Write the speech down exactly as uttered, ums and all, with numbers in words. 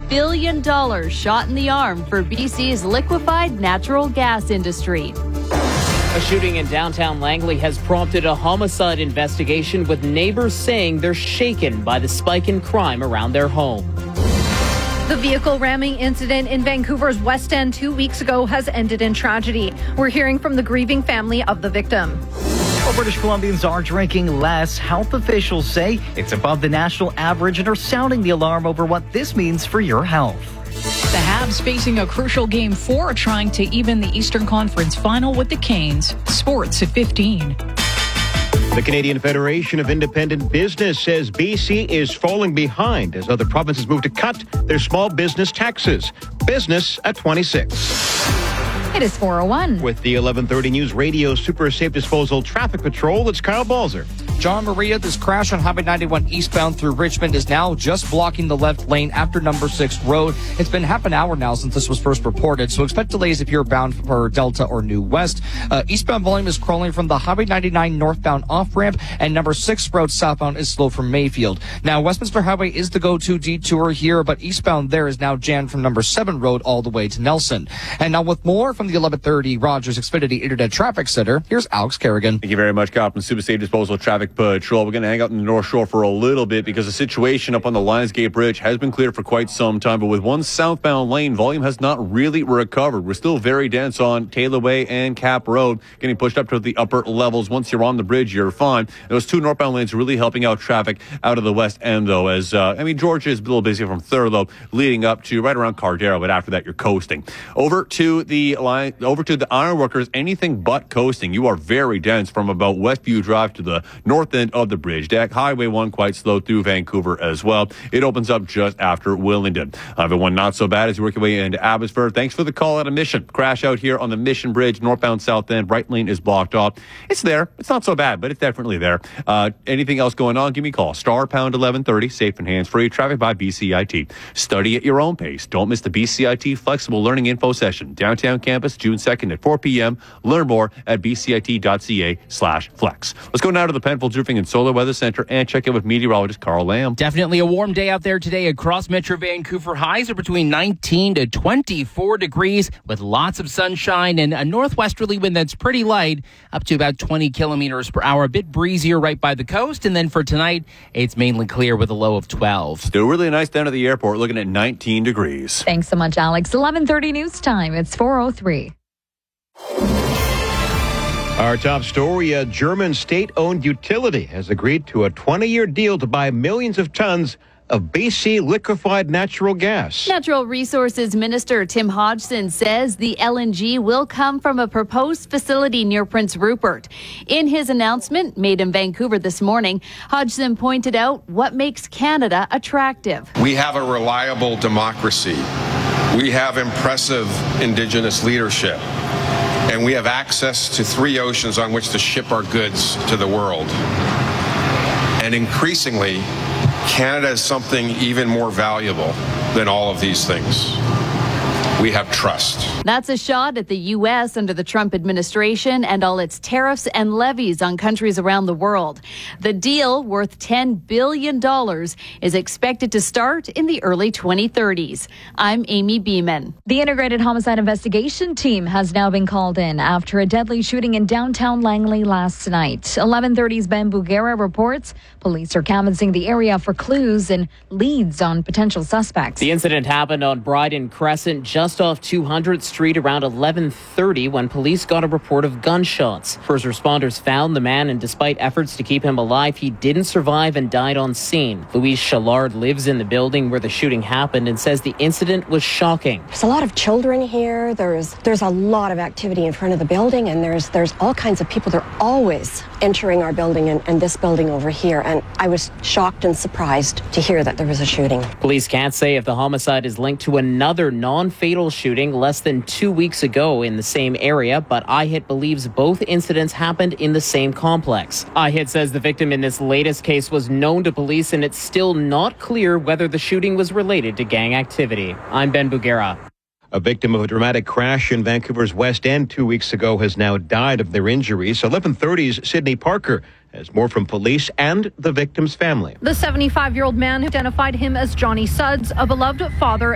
billion dollars shot in the arm for B C's liquefied natural gas industry. A shooting in downtown Langley has prompted a homicide investigation, with neighbors saying they're shaken by the spike in crime around their home. The vehicle ramming incident in Vancouver's West End two weeks ago has ended in tragedy. We're hearing from the grieving family of the victim. Well, British Columbians are drinking less. Health officials say it's above the national average and are sounding the alarm over what this means for your health. The Habs facing a crucial game four, trying to even the Eastern Conference final with the Canes. Sports at fifteen. The Canadian Federation of Independent Business says B C is falling behind as other provinces move to cut their small business taxes. Business at twenty-six. It is four oh one. With the eleven thirty News Radio Super Safe Disposal Traffic Patrol, it's Kyle Balzer. John Maria, this crash on Highway ninety-one eastbound through Richmond is now just blocking the left lane after number six road. It's been half an hour now since this was first reported, so expect delays if you're bound for Delta or New West. Uh, eastbound volume is crawling from the Highway ninety-nine northbound off-ramp, and number six road southbound is slow from Mayfield. Now, Westminster Highway is the go-to detour here, but eastbound there is now jammed from number seven road all the way to Nelson. And now with more from the eleven thirty Rogers Xfinity Internet Traffic Center, here's Alex Kerrigan. Thank you very much, Kyle, from Super Safe Disposal Traffic Patrol. We're going to hang out in the North Shore for a little bit because the situation up on the Lionsgate Bridge has been cleared for quite some time, but with one southbound lane, volume has not really recovered. We're still very dense on Taylor Way and Cap Road, getting pushed up to the upper levels. Once you're on the bridge, you're fine. And those two northbound lanes are really helping out traffic out of the West End, though, as, uh, I mean, Georgia is a little busy from Thurlow leading up to right around Cardero, but after that, you're coasting. Over to the line, over to the Ironworkers, anything but coasting. You are very dense from about Westview Drive to the north end of the bridge deck. Highway one quite slow through Vancouver as well. It opens up just after Willingdon. Highway one not so bad as you work your way into Abbotsford. Thanks for the call out of Mission. Crash out here on the Mission Bridge, northbound south end. Right lane is blocked off. It's there. It's not so bad, but it's definitely there. Uh, anything else going on? Give me a call. Star pound eleven thirty. Safe and hands-free. Traffic by B C I T. Study at your own pace. Don't miss the B C I T Flexible Learning Info Session. Downtown campus, June second at four p.m. Learn more at bcit.ca slash flex. Let's go now to the Penfolds Roofing and Solar Weather Center and check in with meteorologist Carl Lamb. Definitely a warm day out there today across Metro Vancouver. Highs are between nineteen to twenty-four degrees with lots of sunshine and a northwesterly wind that's pretty light, up to about twenty kilometers per hour. A bit breezier right by the coast. And then for tonight, it's mainly clear with a low of twelve. Still really nice down at the airport, looking at nineteen degrees. Thanks so much, Alex. eleven thirty news time. It's four oh three. Our top story, a German state-owned utility has agreed to a twenty-year deal to buy millions of tons of B C liquefied natural gas. Natural Resources Minister Tim Hodgson says the L N G will come from a proposed facility near Prince Rupert. In his announcement made in Vancouver this morning, Hodgson pointed out what makes Canada attractive. We have a reliable democracy. We have impressive Indigenous leadership. And we have access to three oceans on which to ship our goods to the world. And increasingly, Canada is something even more valuable than all of these things. We have trust. That's a shot at the U S under the Trump administration and all its tariffs and levies on countries around the world. The deal, worth ten billion dollars, is expected to start in the early twenty thirties. I'm Amy Beeman. The Integrated Homicide Investigation Team has now been called in after a deadly shooting in downtown Langley last night. eleven thirty's Ben Bugera reports police are canvassing the area for clues and leads on potential suspects. The incident happened on Bryden Crescent, just off two hundredth Street around eleven thirty when police got a report of gunshots. First responders found the man, and despite efforts to keep him alive, he didn't survive and died on scene. Louise Challard lives in the building where the shooting happened and says the incident was shocking. There's a lot of children here. There's there's a lot of activity in front of the building, and there's there's all kinds of people. They're always entering our building and, and this building over here, and I was shocked and surprised to hear that there was a shooting. Police can't say if the homicide is linked to another non-fatal shooting less than two weeks ago in the same area, but I H I T believes both incidents happened in the same complex. I H I T says the victim in this latest case was known to police, and it's still not clear whether the shooting was related to gang activity. I'm Ben Bugera. A victim of a dramatic crash in Vancouver's West End two weeks ago has now died of their injuries. eleven thirty's Sydney Parker has more from police and the victim's family. The seventy-five-year-old man identified him as Johnny Suds, a beloved father